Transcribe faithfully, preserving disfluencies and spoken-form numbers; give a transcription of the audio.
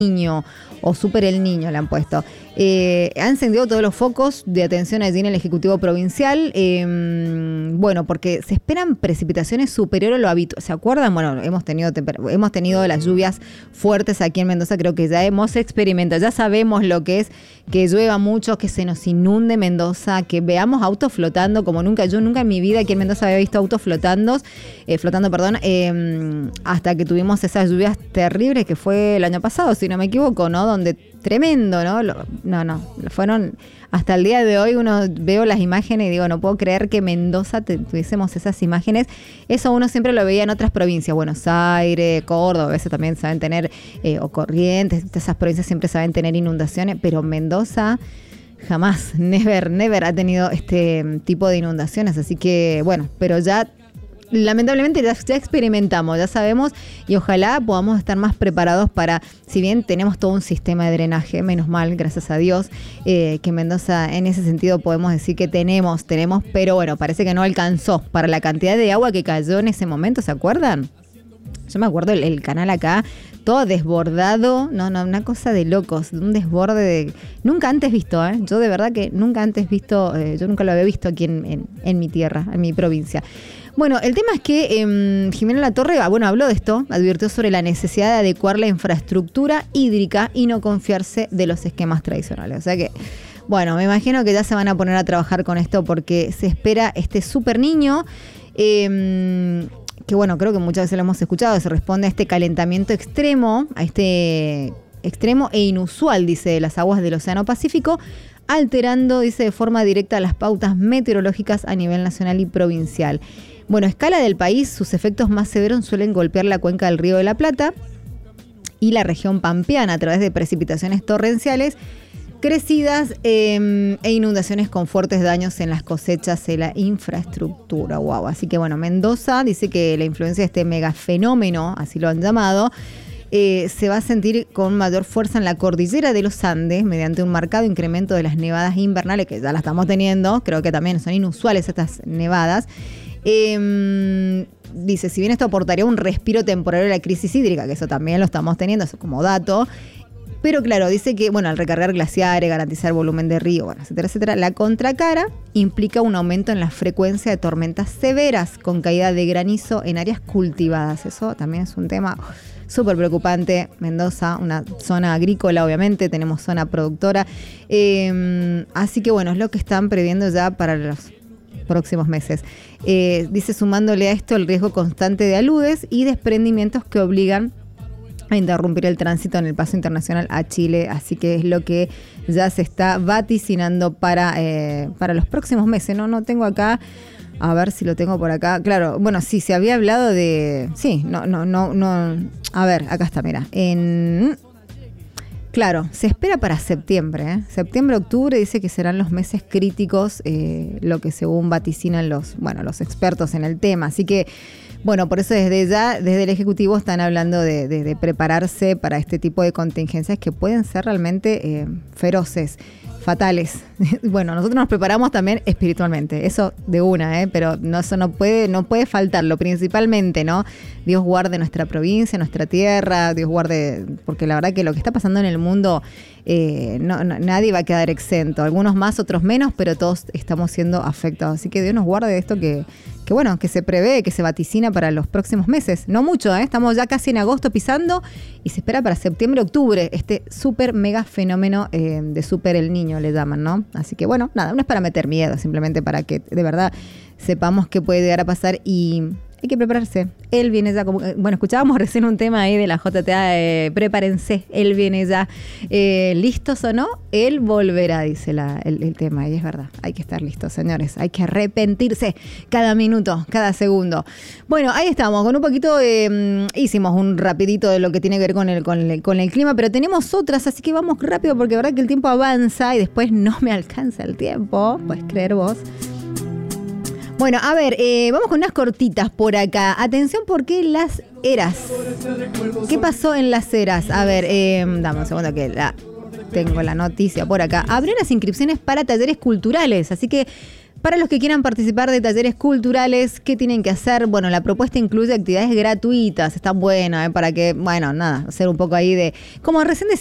Niño o Super el Niño le han puesto. Eh, ha encendido todos los focos de atención allí en el Ejecutivo Provincial. Eh, bueno, porque se esperan precipitaciones superiores a lo habitual. ¿Se acuerdan? Bueno, hemos tenido, hemos tenido las lluvias fuertes aquí en Mendoza. Creo que ya hemos experimentado, ya sabemos lo que es que llueva mucho, que se nos inunde Mendoza, que veamos autos flotando como nunca. Yo nunca en mi vida aquí en Mendoza había visto autos flotando, eh, flotando, perdón, eh, hasta que tuvimos esas lluvias terribles que fue el año pasado, si no me equivoco, ¿no? Donde tremendo, ¿no? Lo, no, no, fueron hasta el día de hoy uno veo las imágenes y digo, no puedo creer que Mendoza te, tuviésemos esas imágenes. Eso uno siempre lo veía en otras provincias, Buenos Aires, Córdoba, a veces también saben tener, eh, o Corrientes, esas provincias siempre saben tener inundaciones, pero Mendoza jamás, never, never ha tenido este tipo de inundaciones, así que bueno, pero ya lamentablemente ya, ya experimentamos, ya sabemos y ojalá podamos estar más preparados para, si bien tenemos todo un sistema de drenaje, menos mal, gracias a Dios, eh, que en Mendoza en ese sentido podemos decir que tenemos, tenemos, pero bueno, parece que no alcanzó para la cantidad de agua que cayó en ese momento, ¿se acuerdan? Yo me acuerdo el, el canal acá, todo desbordado, no, no, una cosa de locos, un desborde de, nunca antes visto, ¿eh? Yo de verdad que nunca antes visto, eh, yo nunca lo había visto aquí en, en, en mi tierra, en mi provincia. Bueno, el tema es que eh, Jimena Latorre, bueno, habló de esto, advirtió sobre la necesidad de adecuar la infraestructura hídrica y no confiarse de los esquemas tradicionales. O sea que, bueno, me imagino que ya se van a poner a trabajar con esto porque se espera este super niño, eh, que bueno, creo que muchas veces lo hemos escuchado, se responde a este calentamiento extremo, a este extremo e inusual, dice, de las aguas del Océano Pacífico, alterando, dice, de forma directa las pautas meteorológicas a nivel nacional y provincial. Bueno, a escala del país, sus efectos más severos suelen golpear la cuenca del Río de la Plata y la región pampeana a través de precipitaciones torrenciales, crecidas eh, e inundaciones con fuertes daños en las cosechas y la infraestructura. Wow. Así que bueno, Mendoza dice que la influencia de este megafenómeno, así lo han llamado, eh, se va a sentir con mayor fuerza en la cordillera de los Andes mediante un marcado incremento de las nevadas invernales, que ya las estamos teniendo, creo que también son inusuales estas nevadas. Eh, dice, si bien esto aportaría un respiro temporal a la crisis hídrica, que eso también lo estamos teniendo, eso como dato, pero claro, dice que, bueno, al recargar glaciares, garantizar volumen de río, bueno, etcétera, etcétera, la contracara implica un aumento en la frecuencia de tormentas severas con caída de granizo en áreas cultivadas. Eso también es un tema súper preocupante. Mendoza, una zona agrícola, obviamente, tenemos zona productora. Eh, así que, bueno, es lo que están previendo ya para los próximos meses. Eh, dice, sumándole a esto el riesgo constante de aludes y desprendimientos que obligan a interrumpir el tránsito en el paso internacional a Chile, así que es lo que ya se está vaticinando para, eh, para los próximos meses. No, no tengo acá, a ver si lo tengo por acá. Claro, bueno, sí, se había hablado de, sí, no, no, no, no, a ver, acá está, mira, en, claro, se espera para septiembre, ¿eh? Septiembre, octubre, dice que serán los meses críticos, eh, lo que según vaticinan los, bueno, los expertos en el tema, así que bueno, por eso desde ya, desde el Ejecutivo están hablando de, de, de prepararse para este tipo de contingencias que pueden ser realmente eh, feroces, fatales. Bueno, nosotros nos preparamos también espiritualmente, eso de una, ¿eh? Pero no, eso no puede, no puede faltarlo, principalmente, ¿no? Dios guarde nuestra provincia, nuestra tierra, Dios guarde, porque la verdad que lo que está pasando en el mundo, eh, no, no, nadie va a quedar exento, algunos más, otros menos, pero todos estamos siendo afectados. Así que Dios nos guarde de esto que, que bueno, que se prevé, que se vaticina para los próximos meses. No mucho, ¿eh? Estamos ya casi en agosto pisando y se espera para septiembre, octubre, este súper mega fenómeno eh, de Super el Niño, le llaman, ¿no? Así que bueno, nada, no es para meter miedo, simplemente para que de verdad sepamos qué puede llegar a pasar y hay que prepararse. Él viene ya, como bueno, escuchábamos recién un tema ahí de la J T A, eh, prepárense, él viene ya, eh, listos o no, él volverá, dice la, el, el tema, y es verdad, hay que estar listos, señores, hay que arrepentirse cada minuto, cada segundo. Bueno, ahí estamos, con un poquito, eh, hicimos un rapidito de lo que tiene que ver con el, con el, con el clima, pero tenemos otras, así que vamos rápido, porque la verdad que el tiempo avanza y después no me alcanza el tiempo, puedes creer vos. Bueno, a ver, eh, vamos con unas cortitas por acá. Atención, porque las eras. ¿Qué pasó en las eras? A ver, eh, dame un segundo que la, tengo la noticia por acá. Abrieron las inscripciones para talleres culturales, así que Para los que quieran participar de talleres culturales, ¿qué tienen que hacer? Bueno, la propuesta incluye actividades gratuitas, está buena, ¿eh? Para que, bueno, nada, hacer un poco ahí de, como recién decía,